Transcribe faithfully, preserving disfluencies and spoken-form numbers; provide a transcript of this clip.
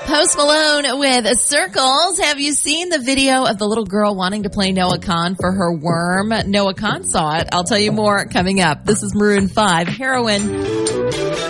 Post Malone with Circles. Have you seen the video of the little girl wanting to play Noah Kahan for her worm? Noah Kahan saw it. I'll tell you more coming up. This is Maroon five, Heroin.